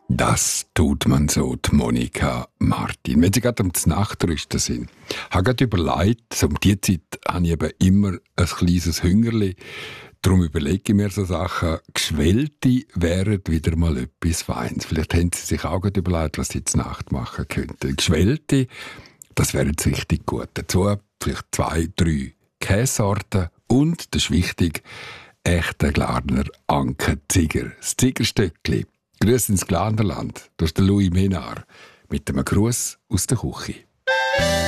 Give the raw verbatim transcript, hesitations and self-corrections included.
Das tut man so, die Monika Martin. Wenn Sie gerade am Nachtrüsten sind, ich habe gerade überlegt, um diese Zeit habe ich eben immer ein kleines Hüngerli. Darum überlege ich mir so Sachen. Geschwellte wären wieder mal etwas Feines. Vielleicht haben Sie sich auch gerade überlegt, was Sie zur Nacht machen könnten. Geschwellte, das wäre jetzt richtig gut. Dazu vielleicht zwei, drei Käsesorten und, das ist wichtig, echter Glarner Anken-Ziger. Das Zigerstöckli. Grüß ins Glarnerland. Das ist der Louis Ménard mit einem Gruß aus der Küche.